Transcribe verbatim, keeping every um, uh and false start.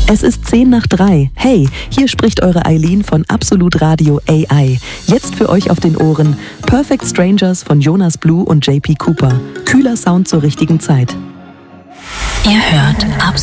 Es ist zehn nach drei. Hey, hier spricht eure Eileen von Absolut Radio A I. Jetzt für euch auf den Ohren Perfect Strangers von Jonas Blue und J P Cooper. Kühler Sound zur richtigen Zeit. Ihr hört Absolut